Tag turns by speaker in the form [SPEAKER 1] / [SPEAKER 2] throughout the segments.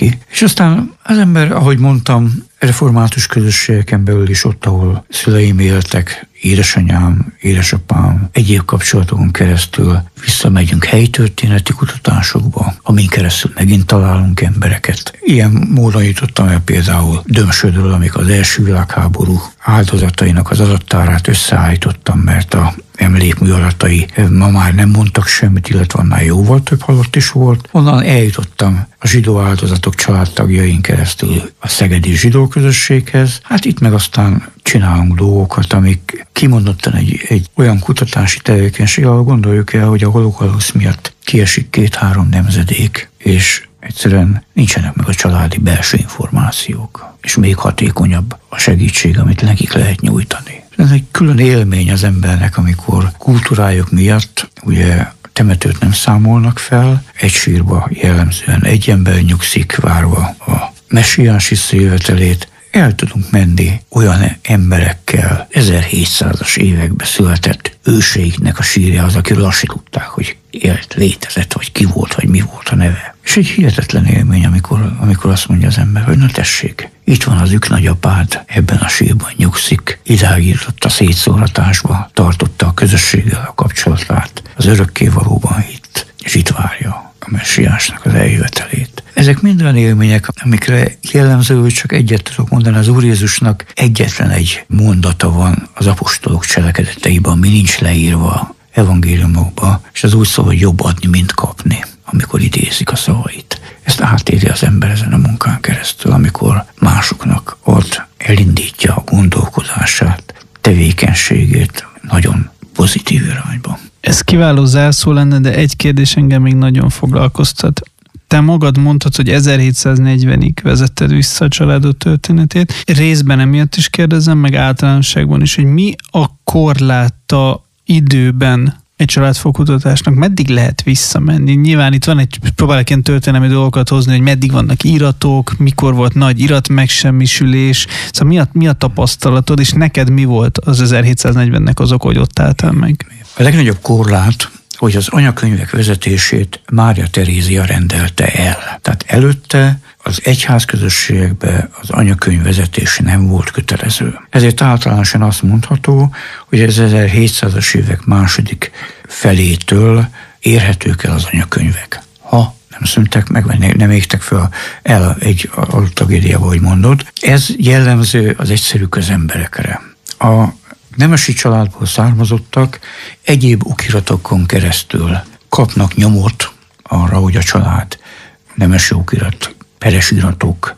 [SPEAKER 1] neki. És aztán az ember, ahogy mondtam, református közösségeken belül is ott, ahol szüleim éltek, édesanyám, édesapám, egyéb kapcsolatokon keresztül visszamegyünk helytörténeti kutatásokba, amin keresztül megint találunk embereket. Ilyen módon jutottam el például Dömsödről, amikor az első világháború áldozatainak az adattárát összeállítottam, mert a emlékmű adatai ma már nem mondtak semmit, illetve annál jóval több halott is volt. Onnan eljutottam a zsidó áldozatok családtagjain keresztül a szegedi zsidó közösséghez. Hát itt meg aztán csinálunk dolgokat, amik kimondottan egy olyan kutatási tevékenység, ahol gondoljuk el, hogy a holokausz miatt kiesik 2-3 nemzedék, és egyszerűen nincsenek meg a családi belső információk, és még hatékonyabb a segítség, amit nekik lehet nyújtani. Ez egy külön élmény az embernek, amikor kultúrájuk miatt ugye temetőt nem számolnak fel, egy sírba jellemzően egy ember nyugszik, várva a messiás visszajövetelét. El tudunk menni olyan emberekkel, 1700-as években született őseiknek a sírja az, akiről azt se tudták, hogy élt, létezett, vagy ki volt, vagy mi volt a neve. És egy hihetetlen élmény, amikor azt mondja az ember, hogy na tessék, itt van az nagyapád, ebben a sírban nyugszik, idáig jutott a szétszóratásba, tartotta a közösséggel a kapcsolatát, az örökkévalóban hitt, és itt várja a messiásnak az eljövetelét. Ezek mind olyan élmények, amikre jellemző, hogy csak egyet tudok mondani, az Úr Jézusnak egyetlen egy mondata van az apostolok cselekedeteiben, ami nincs leírva evangéliumokba, és az úgy szól, hogy jobb adni, mint kapni, amikor idézik a szavait. Ezt átéli az ember ezen a munkán keresztül, amikor másoknak ott elindítja a gondolkodását, tevékenységét nagyon pozitív irányba.
[SPEAKER 2] Ez kiváló zárszó lenne, de egy kérdés engem még nagyon foglalkoztat. Te magad mondtad, hogy 1740-ig vezetted vissza a családod történetét. Részben emiatt is kérdezem, meg általánosságban is, hogy mi a korláta időben egy családfogkutatásnak, meddig lehet visszamenni? Nyilván itt van próbálok ilyen történelmi dolgokat hozni, hogy meddig vannak iratok, mikor volt nagy iratmegsemmisülés, szóval mi a tapasztalatod, és neked mi volt az 1740-nek az oka, hogy ott álltál meg?
[SPEAKER 1] A legnagyobb korlát, hogy az anyakönyvek vezetését Mária Terézia rendelte el. Tehát előtte az egyházközösségekben az anyakönyv vezetése nem volt kötelező. Ezért általánosan azt mondható, hogy az 1700-as évek második felétől érhetők el az anyakönyvek. Ha nem szűntek meg, vagy nem égtek fel el egy tragédiába, ahogy mondod. Ez jellemző az egyszerű közemberekre. A nemesi családból származottak egyéb okiratokon keresztül kapnak nyomot arra, hogy a család nemesi okirat, peres iratok,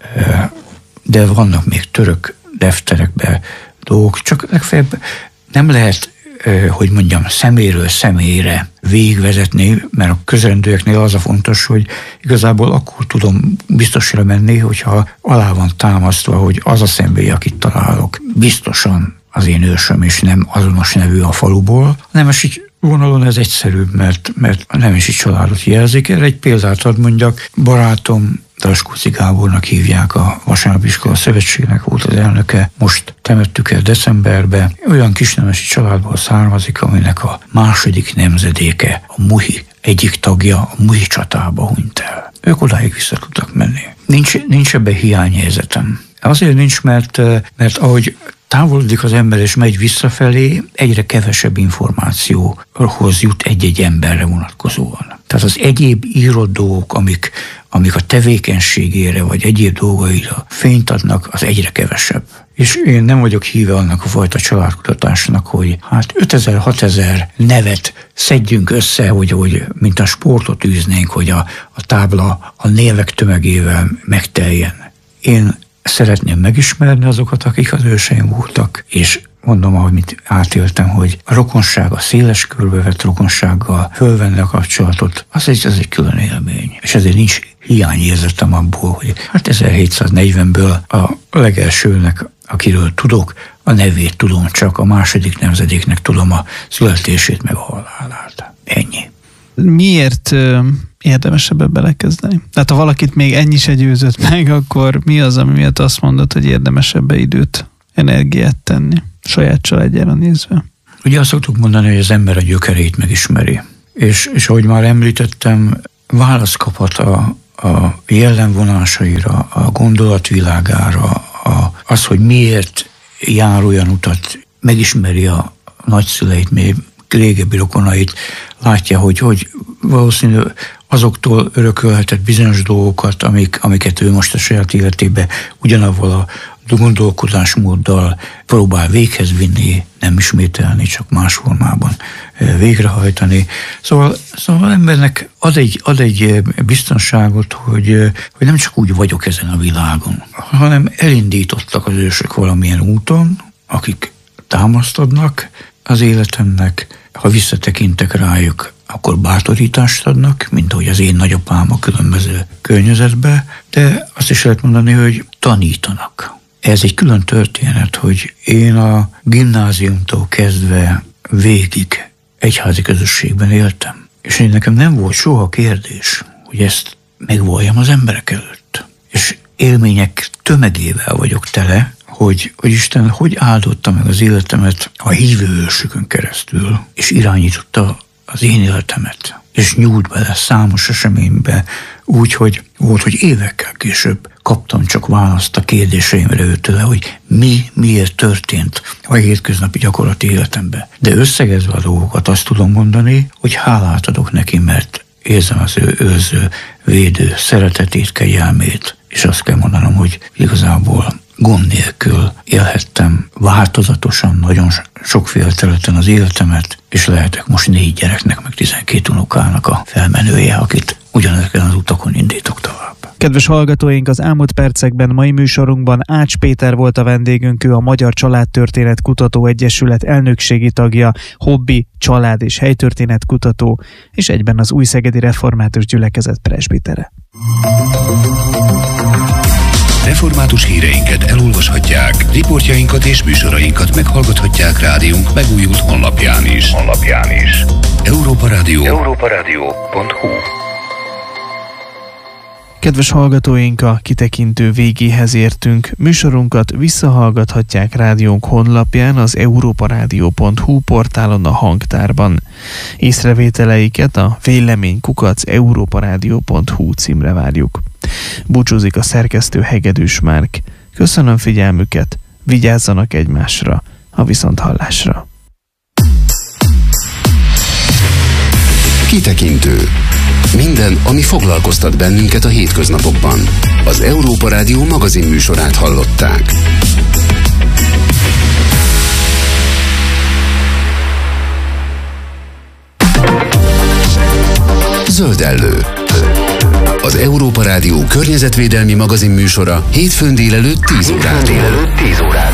[SPEAKER 1] de vannak még török defterekben dolgok, csak legfeljebb nem lehet, hogy mondjam, szeméről személyre végigvezetni, mert a közrendőeknél az a fontos, hogy igazából akkor tudom biztosra menni, hogyha alá van támasztva, hogy az a személy, akit találok, biztosan az én ősöm, és nem azonos nevű a faluból. A nemesi vonalon ez egyszerűbb, mert a nemesi családot jelzik. Erre egy példát ad mondjak. Barátom, Draskóci Gábornak hívják, a Vasárnapi Iskola Szövetségnek volt az elnöke. Most temettük el decemberbe. Olyan kisnemesi családból származik, aminek a második nemzedéke, a Muhi egyik tagja a Muhi csatába hunyt el. Ők odáig vissza tudtak menni. Nincs ebbe hiányérzetem. Azért nincs, mert ahogy távolodik az ember és megy visszafelé, egyre kevesebb információhoz jut egy-egy emberre vonatkozóan. Tehát az egyéb írott dolgok, amik a tevékenységére vagy egyéb dolgaira fényt adnak, az egyre kevesebb. És én nem vagyok híve annak a fajta családkutatásnak, hogy 5000-6000 nevet szedjünk össze, hogy mint a sportot űznénk, hogy a tábla a névek tömegével megteljen. Én szeretném megismerni azokat, akik az őseim voltak, és mondom, ahogy átéltem, hogy a rokonság, a széles körbevett rokonsággal fölvenni a kapcsolatot, az egy külön élmény. És ezért nincs hiányérzetem abból, hogy 1740-ből a legelsőnek, akiről tudok, a nevét tudom, csak a második nemzedéknek tudom a születését meg a halálát. Ennyi.
[SPEAKER 2] Miért érdemes ebbe belekezdeni? Tehát ha valakit még ennyi se győzött meg, akkor mi az, ami miatt azt mondod, hogy érdemes ebbe időt, energiát tenni, saját családjára nézve?
[SPEAKER 1] Ugye azt szoktuk mondani, hogy az ember a gyökerét megismeri. És ahogy már említettem, választ kaphat a jellemvonásaira, a gondolatvilágára, az, hogy miért jár olyan utat, megismeri a nagyszüleit, még régebbi rokonait, látja, hogy valószínű azoktól örökölhetett bizonyos dolgokat, amiket ő most a saját életébe ugyanavval a gondolkodásmóddal próbál véghez vinni, nem ismételni, csak más formában végrehajtani. Szóval embernek ad egy biztonságot, hogy nem csak úgy vagyok ezen a világon, hanem elindítottak az ősök valamilyen úton, akik támaszt adnak az életemnek. Ha visszatekintek rájuk, akkor bátorítást adnak, mint ahogy az én nagyapám a különböző környezetbe, de azt is lehet mondani, hogy tanítanak. Ez egy külön történet, hogy én a gimnáziumtól kezdve végig egyházi közösségben éltem. És nekem nem volt soha kérdés, hogy ezt megvalljam az emberek előtt. És élmények tömegével vagyok tele, hogy Isten hogy áldotta meg az életemet a hívő ősökön keresztül, és irányította az én életemet, és nyúlt bele számos eseménybe, úgy, hogy volt, hogy évekkel később kaptam csak választ a kérdéseimre őtől, hogy miért történt a hétköznapi gyakorlati életemben. De összegezve a dolgokat azt tudom mondani, hogy hálát adok neki, mert érzem az ő őrző, védő szeretetét, kegyelmét, és azt kell mondanom, hogy igazából gond nélkül élhettem változatosan, nagyon sokféle területen az életemet, és lehetek most 4 gyereknek, meg 12 unokának a felmenője, akit ugyanezeken az utakon indítok tovább.
[SPEAKER 3] Kedves hallgatóink, az elmúlt percekben mai műsorunkban Ács Péter volt a vendégünk, ő a Magyar Családtörténet Kutató Egyesület elnökségi tagja, hobbi, család és helytörténet kutató, és egyben az Újszegedi Református Gyülekezet presbitere.
[SPEAKER 4] Református híreinket elolvashatják, riportjainkat és műsorainkat meghallgathatják rádiónk megújult honlapján is. Európa Rádió. europaradio.hu.
[SPEAKER 3] Kedves hallgatóink, a kitekintő végéhez értünk. Műsorunkat visszahallgathatják rádiónk honlapján, az europaradio.hu portálon, a hangtárban. Észrevételeiket a vélemény@europaradio.hu címre várjuk. Búcsúzik a szerkesztő Hegedűs Márk. Köszönöm figyelmüket, vigyázzanak egymásra, a viszonthallásra.
[SPEAKER 4] Kitekintő. Minden, ami foglalkoztat bennünket a hétköznapokban. Az Európa Rádió magazin műsorát hallották. Zöldellő. Az Európa Rádió környezetvédelmi magazin műsora hétfőn délelőtt 10 órától.